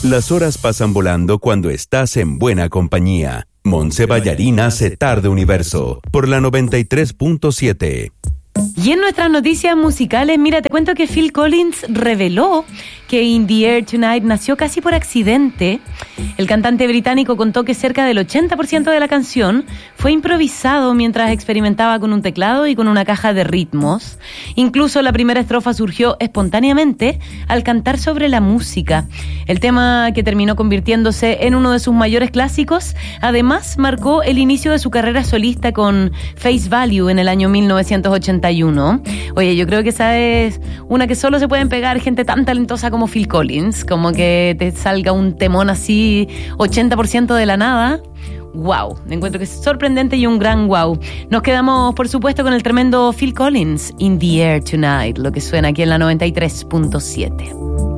Las horas pasan volando cuando estás en buena compañía. Montse Ballarín hace Tarde Universo por la 93.7. Y en nuestras noticias musicales, mira, te cuento que Phil Collins reveló que In the Air Tonight nació casi por accidente. El cantante británico contó que cerca del 80% de la canción fue improvisado mientras experimentaba con un teclado y con una caja de ritmos. Incluso la primera estrofa surgió espontáneamente al cantar sobre la música. El tema, que terminó convirtiéndose en uno de sus mayores clásicos, además marcó el inicio de su carrera solista con Face Value en el año 1981. Oye, yo creo que esa es una que solo se pueden pegar gente tan talentosa como Phil Collins, como que te salga un temón así 80% de la nada. Wow, me encuentro que es sorprendente y un gran wow. Nos quedamos, por supuesto, con el tremendo Phil Collins, In the Air Tonight, lo que suena aquí en la 93.7.